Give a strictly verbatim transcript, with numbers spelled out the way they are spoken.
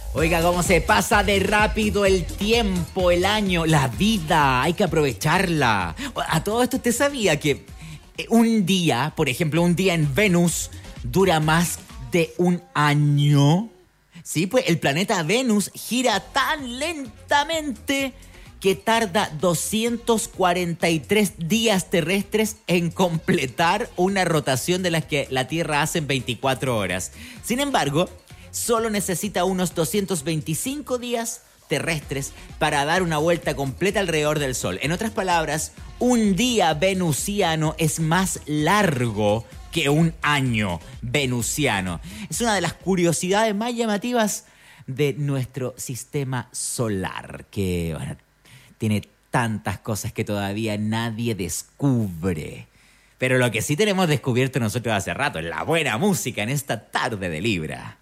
Oiga, cómo se pasa de rápido el tiempo, el año, la vida. Hay que aprovecharla. A todo esto, ¿usted sabía que un día, por ejemplo, un día en Venus dura más de un año? Sí, pues el planeta Venus gira tan lentamente que tarda doscientos cuarenta y tres días terrestres en completar una rotación de las que la Tierra hace en veinticuatro horas. Sin embargo, solo necesita unos doscientos veinticinco días terrestres para dar una vuelta completa alrededor del Sol. En otras palabras, un día venusiano es más largo que un año venusiano. Es una de las curiosidades más llamativas de nuestro sistema solar, que bueno, tiene tantas cosas que todavía nadie descubre. Pero lo que sí tenemos descubierto nosotros hace rato es la buena música en esta tarde de Libra.